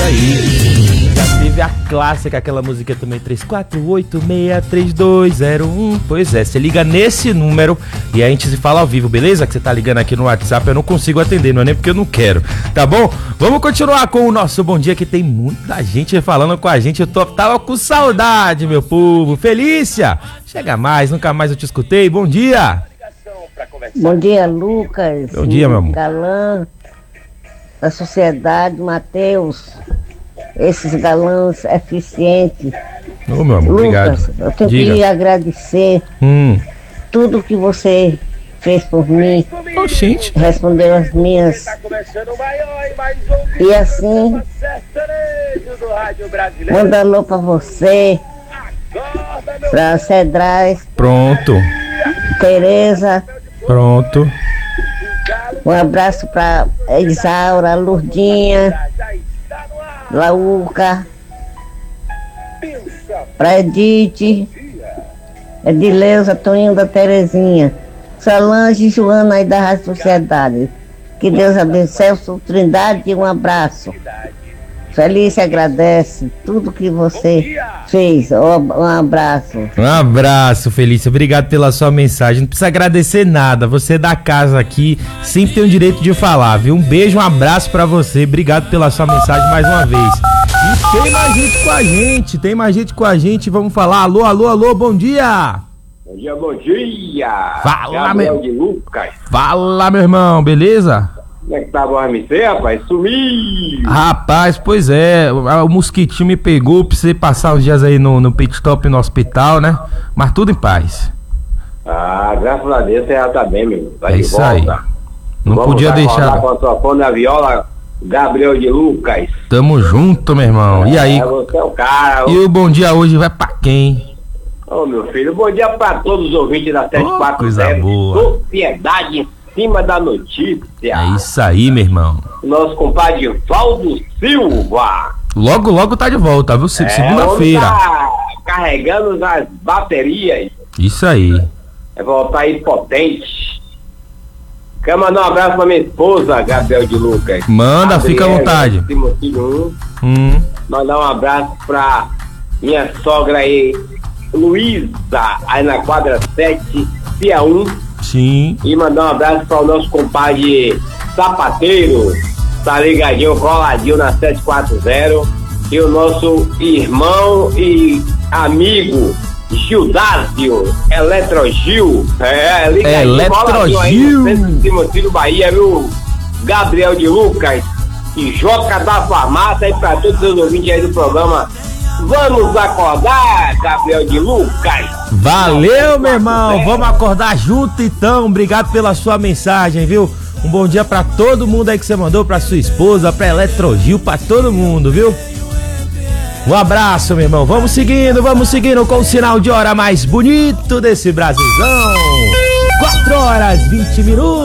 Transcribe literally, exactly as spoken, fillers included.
aí. Já teve a clássica, aquela música também, três quatro oito seis três dois zero um. Pois é, você liga nesse número e a gente se fala ao vivo, beleza? Que você tá ligando aqui no WhatsApp, eu não consigo atender, não é nem porque eu não quero, tá bom? Vamos continuar com o nosso Bom Dia, que tem muita gente falando com a gente. Eu tô, tava com saudade, meu povo. Felícia, chega mais, nunca mais eu te escutei. Bom dia. Bom dia, Lucas. Bom dia, meu amor. Galã da sociedade, Matheus. Esses galãs eficientes. Ô, meu amor, Lucas, obrigado. eu tenho Diga. que agradecer Hum. tudo que você fez por mim. Oh, gente. Respondeu as minhas. E assim, manda alô pra você, pra Cedrais, Pronto. Tereza. Pronto. Um abraço pra Isaura, Lurdinha, Laúca, pra Edith, Edileuza, Toninho da Terezinha, Solange e Joana aí da Rádio Sociedade. Que Deus abençoe, Celso Trindade, um abraço. Felícia agradece tudo que você fez. Um abraço. Um abraço, Felícia. Obrigado pela sua mensagem. Não precisa agradecer nada. Você é da casa aqui, sempre tem o direito de falar, viu? Um beijo, um abraço pra você. Obrigado pela sua mensagem mais uma vez. E tem mais gente com a gente. Tem mais gente com a gente. Vamos falar. Alô, alô, alô. Bom dia. Bom dia, bom dia. Fala, Gabriel meu. de Lucas. Fala, meu irmão. Beleza? Como é que tá o M C, rapaz? Sumiu! Rapaz, pois é, o, o mosquitinho me pegou, precisei passar uns dias aí no, no pit stop no hospital, né? Mas tudo em paz. Ah, graças a Deus você já tá bem, meu. Tá É de isso volta. aí. Não Vamos podia deixar. Com a sua fone da viola, Gabriel de Lucas. Tamo junto, meu irmão. E aí? É, você é o cara. E o bom dia hoje vai pra quem? Ô, meu filho, bom dia pra todos os ouvintes da sete quatro zero. Coisa boa. Sociedade em cima da notícia. É isso aí, meu irmão. Nosso compadre Valdo Silva. Logo, logo tá de volta, viu? Se- É, Segunda-feira. Tá carregando as baterias. Isso aí. É voltar aí potente. Quero mandar um abraço pra minha esposa, Gabriel de Lucas. Manda, Adriana, fica à vontade. Timotino um. Hum. Mandar um abraço pra minha sogra aí, Luísa, aí na quadra sete, Pia um. Sim. E mandar um abraço para o nosso compadre Sapateiro, tá ligadinho, coladinho na sete quatro zero. E o nosso irmão e amigo Gildácio, Eletrogil. É, ligadinho, coladinho aí no centro de Timotino, Bahia, viu? Gabriel de Lucas e Joca da Farmácia, e para todos os ouvintes aí do programa. Vamos acordar, Gabriel de Lucas. Valeu, meu irmão. Vamos acordar junto, então. Obrigado pela sua mensagem, viu? Um bom dia pra todo mundo aí que você mandou, pra sua esposa, pra Eletrogil, pra todo mundo, viu? Um abraço, meu irmão. Vamos seguindo, vamos seguindo com o sinal de hora mais bonito desse Brasilzão. quatro horas e vinte minutos.